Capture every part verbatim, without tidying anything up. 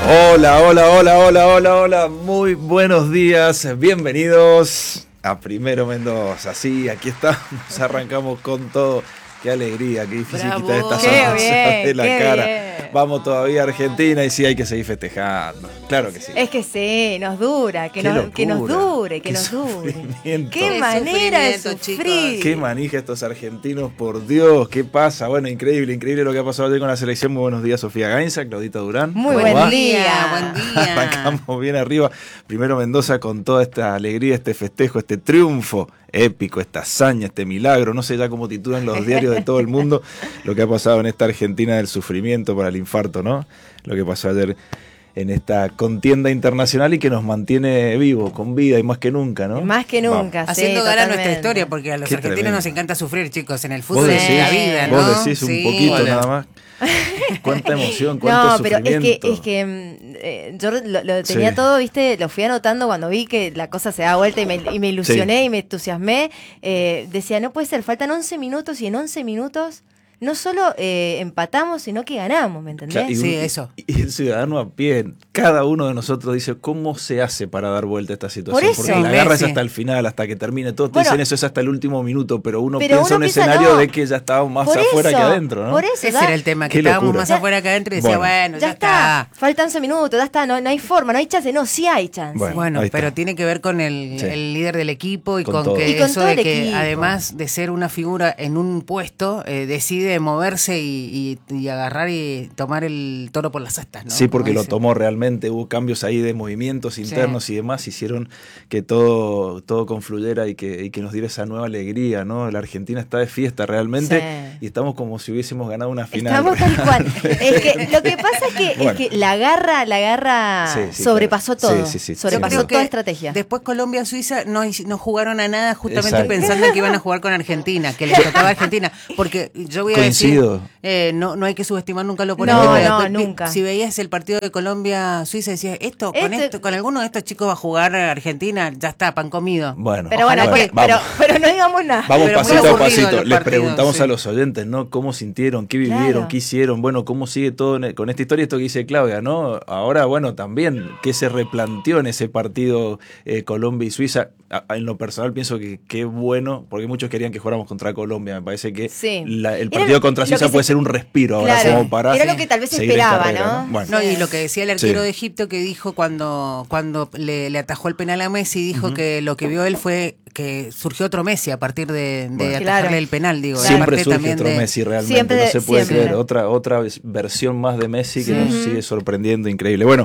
Hola, hola, hola, hola, hola, hola. Muy buenos días. Bienvenidos a Primero Mendoza. Sí, aquí estamos. Arrancamos con todo. Qué alegría, qué difícil Bravo. quitar esta Qué sonrisa bien, de la qué cara. bien. Vamos todavía a Argentina y sí, hay que seguir festejando. Claro que sí. Es que sí, nos dura, que, Qué nos, que nos locura, dure, que qué nos dure. sufrimiento. Qué Qué manera de sufrimiento, sufrir. chicos. Qué manija estos argentinos, por Dios, ¿qué pasa? Bueno, increíble, increíble lo que ha pasado ayer con la selección. Muy buenos días, Sofía Gainza, Claudita Durán. Muy ¿Cómo buen va? día. Buen día. Arrancamos bien arriba. Primero Mendoza con toda esta alegría, este festejo, este triunfo épico, esta hazaña, este milagro. No sé ya cómo titulan los diarios de todo el mundo lo que ha pasado en esta Argentina del sufrimiento para el infarto, ¿no? Lo que pasó ayer en esta contienda internacional y que nos mantiene vivos, con vida y más que nunca, ¿no? Más que nunca, sí, Haciendo gala a nuestra totalmente. historia, porque a los Qué argentinos tremendo. nos encanta sufrir, chicos, en el Vos fútbol decís, de la vida, ¿no? vos decís un Sí. poquito Hola. nada más. Cuánta emoción, cuánto No, pero sufrimiento. es que, es que mm, eh, yo lo, lo tenía Sí. todo, viste, lo fui anotando cuando vi que la cosa se da vuelta y me, y me ilusioné Sí. y me entusiasmé. Eh, decía, no puede ser, faltan once minutos y en once minutos no solo eh, empatamos, sino que ganamos, ¿me entendés? Claro, y un- Sí, eso. Y el ciudadano a pie, cada uno de nosotros dice, ¿cómo se hace para dar vuelta a esta situación? Por eso. Porque la guerra es Sí. hasta el final, hasta que termine. Todos te Bueno, dicen eso es hasta el último minuto, pero uno pero piensa uno un piensa, escenario no. de que ya estábamos más Por afuera eso, que adentro, ¿no? Por eso, Ese ya- era el tema, que Qué estábamos locura. más afuera que adentro y decía, Bueno. bueno, ya, ya, está. está. Faltan once minutos, ya está, no, no hay forma, no hay chance, no, sí hay chance. Bueno. Bueno, Ahí está. pero tiene que ver con el, Sí. el líder del equipo y Con con, todo. que Y con eso todo de el que equipo. además de ser una figura en un puesto, eh, decide moverse y, y- y agarrar y tomar el toro por las astas, ¿no? Sí, porque Como lo dicen. tomó realmente, hubo cambios ahí de movimientos internos y demás, hicieron que todo, todo confluyera y que, y que nos diera esa nueva alegría, ¿no? La Argentina está de fiesta realmente Sí. y estamos como si hubiésemos ganado una final. Estamos tal cual. Es que lo que pasa es que, Bueno. es que la garra, la garra Sí, sí, sobrepasó claro. todo. Sí, sí, sí, sobrepasó sin duda. Creo toda que estrategia. Después Colombia-Suiza no, hic- no jugaron a nada justamente Exacto. pensando en que iban a jugar con Argentina, que les tocaba a Argentina. Porque yo voy a Coincido. decir, eh, no, no hay que subestimar nunca lo No, oponente. pero no, después vi- nunca. Si veías el partido de Colombia-Suiza, decías, esto, con Este- esto, con alguno de estos chicos va a jugar a Argentina, ya está, pan comido. Bueno, Pero bueno, Ojalá que- que- pero, vamos. pero no digamos nada. Vamos Pero muy pasito a aburrido pasito. los Les partidos, preguntamos sí. a los oyentes, ¿no? ¿Cómo sintieron? ¿Qué vivieron? Claro. ¿Qué hicieron? Bueno, ¿cómo sigue todo en- con esta historia? Esto que dice Claudia, ¿no? Ahora, bueno, también, ¿qué se replanteó en ese partido eh, Colombia y Suiza? A- a- en lo personal pienso que qué bueno, porque muchos querían que jugáramos contra Colombia. Me parece que Sí. la- el Era partido lo- contra lo Suiza que puede se- ser un respiro ahora Claro. como para Era lo que tal vez seguir en esperaba, carrera, ¿no? Bueno, No, y lo que decía el arquero Sí. de Egipto que dijo cuando, cuando le, le atajó el penal a Messi, dijo que lo que vio él fue que surgió otro Messi a partir de, de Bueno. atajarle Claro. el penal, digo. siempre aparte surge también otro de- Messi realmente, Siempre, no se puede siempre. creer. Otra, otra ves- versión más de Messi que Sí. nos sigue sorprendiendo, increíble. Bueno,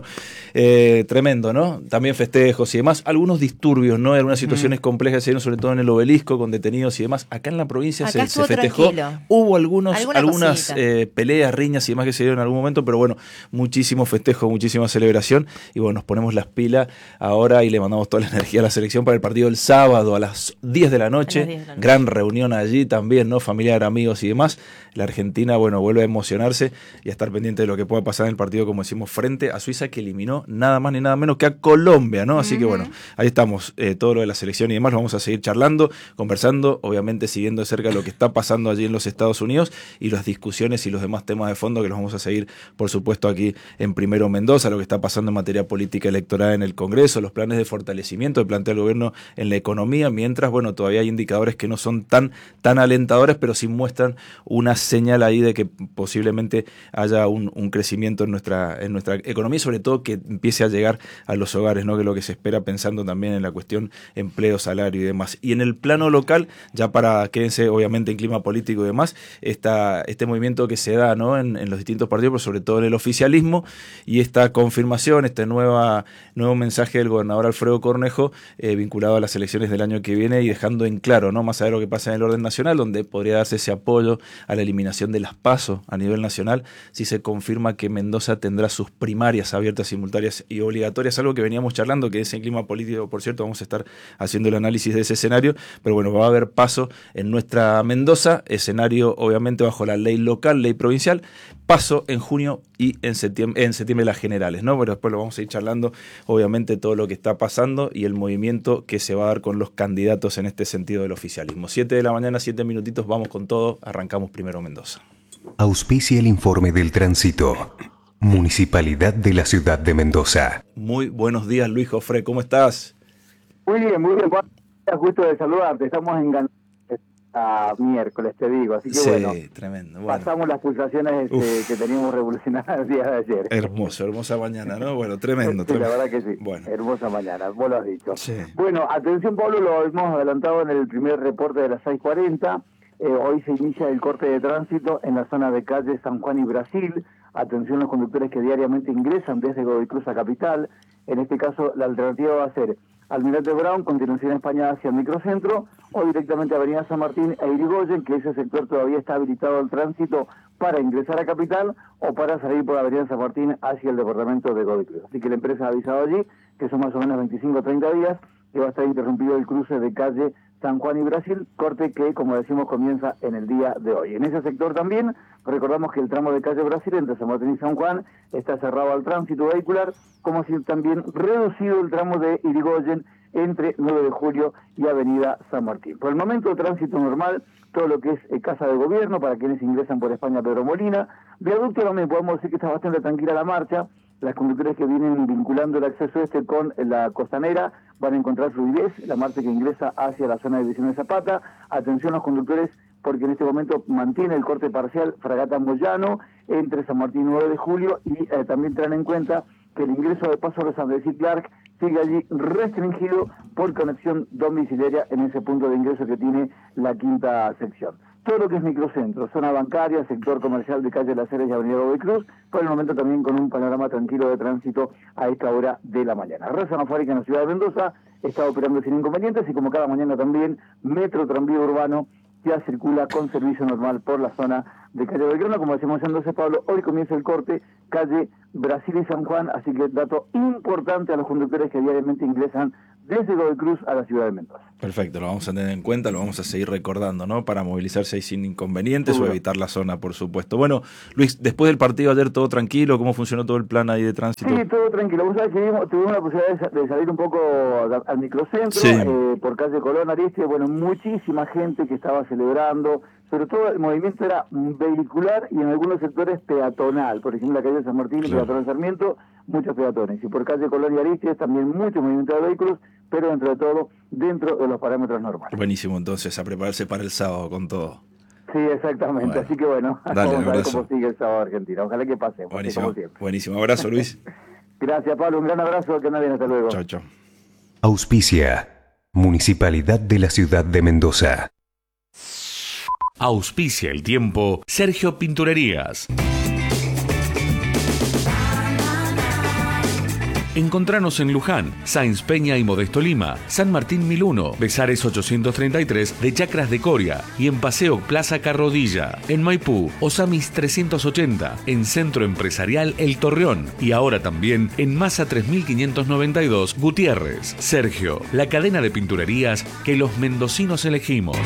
eh, tremendo, ¿no? También festejos y demás. Algunos disturbios, ¿no? Algunas situaciones complejas se dieron, sobre todo en el Obelisco, con detenidos y demás. Acá en la provincia Acá se, se estuvo festejó. tranquilo. Hubo algunos, Alguna algunas cosita. eh, peleas, riñas y demás que se dieron en algún momento, pero bueno, muchísimo festejo, muchísima celebración. Y bueno, nos ponemos las pilas ahora y le mandamos toda la energía a la selección para el partido del sábado a las diez de la noche. A las diez de la noche. Gran reunión allí también, ¿no? Familiar, amigos y demás. La Argentina, bueno, vuelve a emocionarse y a estar pendiente de lo que pueda pasar en el partido, como decimos, frente a Suiza, que eliminó nada más ni nada menos que a Colombia, ¿no? Así que bueno, ahí estamos, eh, todo lo de la selección y demás, lo vamos a seguir charlando, conversando, obviamente siguiendo de cerca lo que está pasando allí en los Estados Unidos y las discusiones y los demás temas de fondo que los vamos a seguir, por supuesto, aquí en Primero Mendoza, lo que está pasando en materia política electoral en el Congreso, los planes de fortalecimiento que plantea el gobierno en la economía, mientras, bueno, todavía hay indicadores que no son tan, tan alentadores, pero sí muestran una señal ahí de que posiblemente haya un, un crecimiento en nuestra, en nuestra economía y sobre todo que empiece a llegar a los hogares, ¿no? Que es lo que se espera, pensando también en la cuestión empleo, salario y demás. Y en el plano local, ya para, quédense obviamente en clima político y demás, esta, este movimiento que se da, ¿no? en, en los distintos partidos, pero sobre todo en el oficialismo, y esta confirmación, este nueva, nuevo mensaje del gobernador Alfredo Cornejo eh, vinculado a las elecciones del año que viene y dejando en claro, ¿no? Más allá de lo que pasa en el orden nacional, donde podría darse ese apoyo a la eliminación de las PASO a nivel nacional, si se confirma que Mendoza tendrá sus primarias abiertas, simultáneas y obligatorias, algo que veníamos charlando, que es en clima político, por cierto, vamos a estar haciendo el análisis de ese escenario, pero bueno, va a haber PASO en nuestra Mendoza, escenario obviamente bajo la ley local, ley provincial, PASO en junio y en septiembre, en septiembre las generales, ¿no? Pero después lo vamos a ir charlando, obviamente, todo lo que está pasando y el movimiento que se va a dar con los candidatos en este sentido del oficialismo. siete de la mañana, siete minutitos, vamos con todo, arrancamos Primero Mendoza. Auspicia el informe del tránsito. Municipalidad de la Ciudad de Mendoza. Muy buenos días, Luis Jofré, ¿cómo estás? Muy bien, muy bien. Gusto de saludarte. Estamos en a miércoles, te digo. Así que sí, bueno, tremendo. Bueno. Pasamos las pulsaciones este, que teníamos revolucionadas el día de ayer. Hermoso, hermosa mañana, ¿no? Bueno, tremendo. Sí, tremendo. la verdad que sí. Bueno. Hermosa mañana, vos lo has dicho. Sí. Bueno, atención, Pablo, lo hemos adelantado en el primer reporte de las seis cuarenta. Eh, hoy se inicia el corte de tránsito en la zona de calle San Juan y Brasil. Atención los conductores que diariamente ingresan desde Godoy Cruz a Capital. En este caso, la alternativa va a ser Almirante Brown, continuación España hacia el microcentro, o directamente Avenida San Martín e Irigoyen, que ese sector todavía está habilitado al tránsito para ingresar a Capital o para salir por Avenida San Martín hacia el departamento de Godoy Cruz. Así que la empresa ha avisado allí, que son más o menos veinticinco a treinta días, que va a estar interrumpido el cruce de calle San Juan y Brasil, corte que, como decimos, comienza en el día de hoy. En ese sector también, recordamos que el tramo de calle Brasil entre San Martín y San Juan está cerrado al tránsito vehicular, como si también reducido el tramo de Irigoyen entre nueve de julio y Avenida San Martín. Por el momento, tránsito normal, todo lo que es eh, Casa de Gobierno, para quienes ingresan por España Pedro Molina. Viaducto también podemos decir que está bastante tranquila la marcha. Las conductores que vienen vinculando el acceso este con la costanera van a encontrar fluidez, la marcha que ingresa hacia la zona de División de Zapata. Atención los conductores, porque en este momento mantiene el corte parcial Fragata Moyano entre San Martín y nueve de julio, y eh, también traen en cuenta que el ingreso de Paso de San Andrés y Clark sigue allí restringido por conexión domiciliaria en ese punto de ingreso que tiene la quinta sección. Todo lo que es microcentro, zona bancaria, sector comercial de calle Las Heras y Avenida Godoy Cruz, por el momento también con un panorama tranquilo de tránsito a esta hora de la mañana. Red Zona Fábrica en la ciudad de Mendoza está operando sin inconvenientes, y como cada mañana también, Metro Tranvía Urbano ya circula con servicio normal por la zona de calle Belgrano. Como decimos entonces, Pablo, hoy comienza el corte calle Brasil y San Juan, así que dato importante a los conductores que diariamente ingresan desde Godoy Cruz a la ciudad de Mendoza. Perfecto, lo vamos a tener en cuenta, lo vamos a seguir recordando, ¿no? Para movilizarse ahí sin inconvenientes Seguro. O evitar la zona, por supuesto. Bueno, Luis, después del partido ayer, ¿todo tranquilo? ¿Cómo funcionó todo el plan ahí de tránsito? Sí, todo tranquilo. Vos sabés que tuvimos, tuvimos la posibilidad de, de salir un poco al, al microcentro, Sí. eh, por calle Colón, Ariste, bueno, muchísima gente que estaba celebrando, sobre todo el movimiento era vehicular y en algunos sectores peatonal, por ejemplo la calle San Martín y Claro. Peatonal Sarmiento, muchos peatones, y por calle Colón y Aristes también mucho movimiento de vehículos, pero dentro de todo, dentro de los parámetros normales. Buenísimo, entonces, a prepararse para el sábado con todo. Sí, exactamente, Bueno. así que bueno, Dale, vamos a ver abrazo. cómo sigue el sábado Argentina, ojalá que pase, Buenísimo, como siempre. buenísimo. Abrazo, Luis. Gracias, Pablo, un gran abrazo, que nadie, hasta luego. Chao, chao. Auspicia. Municipalidad de la Ciudad de Mendoza. Auspicia el tiempo Sergio Pinturerías. Encontranos en Luján, Sáenz Peña y Modesto Lima, San Martín mil uno, Besares ochocientos treinta y tres de Chacras de Coria, y en Paseo Plaza Carrodilla. En Maipú, Osamis trescientos ochenta, en Centro Empresarial El Torreón, y ahora también en Masa tres mil quinientos noventa y dos Gutiérrez. Sergio, la cadena de pinturerías que los mendocinos elegimos.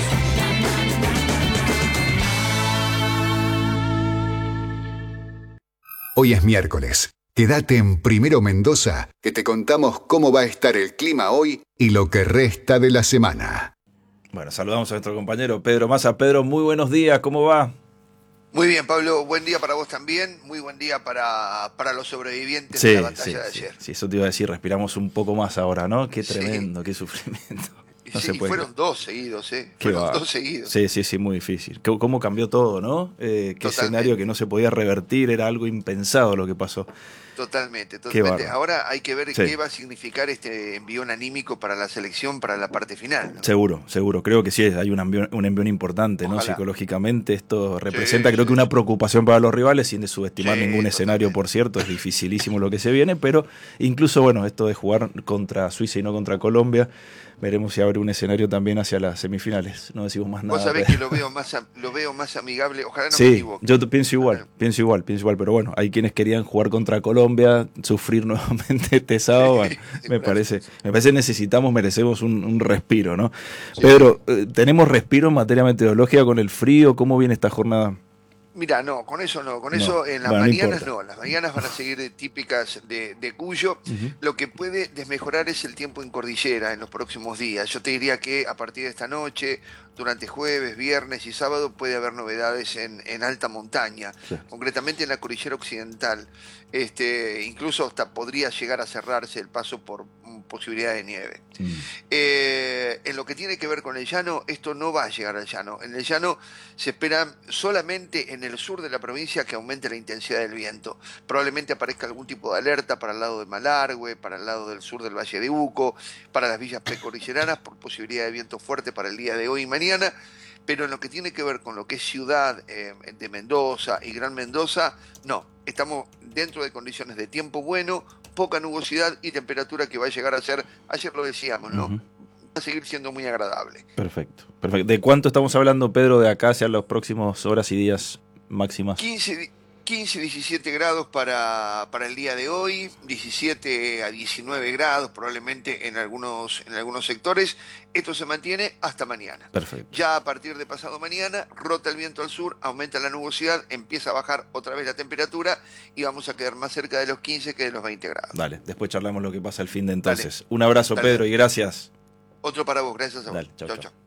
Hoy es miércoles. Quédate en Primero Mendoza, que te contamos cómo va a estar el clima hoy y lo que resta de la semana. Bueno, saludamos a nuestro compañero Pedro Massa. Pedro, muy buenos días, ¿cómo va? Muy bien, Pablo, buen día para vos también, muy buen día para, para los sobrevivientes Sí, de la batalla sí, de sí, ayer. sí, eso te iba a decir, respiramos un poco más ahora, ¿no? Qué Sí. tremendo, qué sufrimiento. No sí, se puede fueron creer. dos seguidos, ¿eh? Qué Fueron va. dos seguidos. Sí, sí, sí, muy difícil. ¿Cómo, cómo cambió todo, no? Eh, qué Totalmente. escenario que no se podía revertir, era algo impensado lo que pasó. Totalmente, Qué totalmente. bárbaro. Ahora hay que ver Sí. qué va a significar este envión anímico para la selección, para la parte final, ¿no? Seguro, seguro. Creo que sí, hay un envión, un envión importante, ¿no? Ojalá. Psicológicamente esto representa, Sí, creo sí, que una sí. preocupación para los rivales, sin de subestimar Sí, ningún totalmente. escenario, por cierto. Es dificilísimo lo que se viene, pero incluso, bueno, esto de jugar contra Suiza y no contra Colombia, veremos si abre un escenario también hacia las semifinales. No decimos más nada. Vos sabés pero- que lo veo más am- lo veo más amigable, ojalá no me Sí, equivoque. yo t- pienso igual, Ojalá. pienso igual, pienso igual, pero bueno, hay quienes querían jugar contra Colombia, sufrir nuevamente este sábado, bueno, me parece, me parece que necesitamos, merecemos un, un respiro, ¿no? Sí. Pedro, eh, ¿tenemos respiro en materia meteorológica con el frío? ¿Cómo viene esta jornada? Mira, no, con eso no, con No. eso en las Bueno, no mañanas importa. no, las mañanas van a seguir típicas de, de Cuyo. Ujú. Lo que puede desmejorar es el tiempo en cordillera en los próximos días. Yo te diría que a partir de esta noche, durante jueves, viernes y sábado puede haber novedades en, en alta montaña, Sí. concretamente en la cordillera occidental. Este, incluso hasta podría llegar a cerrarse el paso por mm, posibilidad de nieve. Mm. Eh, en lo que tiene que ver con el llano, esto no va a llegar al llano. En el llano se espera solamente en el sur de la provincia que aumente la intensidad del viento. Probablemente aparezca algún tipo de alerta para el lado de Malargüe, para el lado del sur del Valle de Uco, para las villas precordilleranas por posibilidad de viento fuerte para el día de hoy y mañana. Pero en lo que tiene que ver con lo que es ciudad eh, de Mendoza y Gran Mendoza, no. Estamos dentro de condiciones de tiempo bueno, poca nubosidad y temperatura que va a llegar a ser, ayer lo decíamos, ¿no? Ujú. Va a seguir siendo muy agradable. Perfecto, perfecto. ¿De cuánto estamos hablando, Pedro, de acá hacia las próximas horas y días máximas? quince, quince, diecisiete grados para, para el día de hoy, diecisiete a diecinueve grados probablemente en algunos, en algunos sectores. Esto se mantiene hasta mañana. Perfecto. Ya a partir de pasado mañana, rota el viento al sur, aumenta la nubosidad, empieza a bajar otra vez la temperatura y vamos a quedar más cerca de los quince que de los veinte grados. Dale, después charlamos lo que pasa el fin de entonces. Dale. Un abrazo, Dale. Pedro, y gracias. Otro para vos, gracias a vos. Dale, chau, Chau, chau. chau.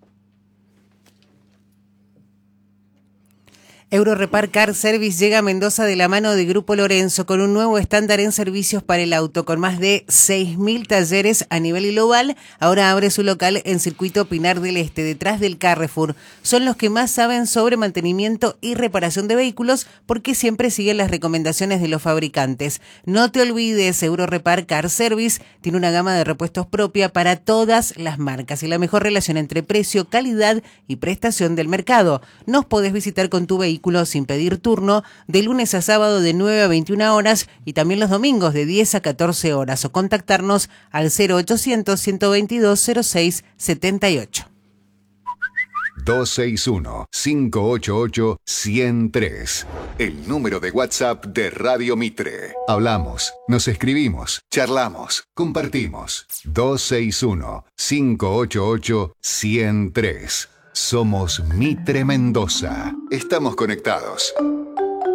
Eurorepar Car Service llega a Mendoza de la mano de Grupo Lorenzo con un nuevo estándar en servicios para el auto, con más de seis mil talleres a nivel global. Ahora abre su local en Circuito Pinar del Este, detrás del Carrefour. Son los que más saben sobre mantenimiento y reparación de vehículos porque siempre siguen las recomendaciones de los fabricantes. No te olvides, Eurorepar Car Service tiene una gama de repuestos propia para todas las marcas y la mejor relación entre precio, calidad y prestación del mercado. Nos podés visitar con tu vehículo sin pedir turno de lunes a sábado de nueve a veintiuna horas y también los domingos de diez a catorce horas o contactarnos al cero ochocientos, ciento veintidós, cero seis setenta y ocho. dos seis uno, cinco ocho ocho, uno cero tres. El número de WhatsApp de Radio Mitre. Hablamos, nos escribimos, charlamos, compartimos. dos seis uno, cinco ocho ocho, uno cero tres. Somos Mitre Mendoza. Estamos conectados.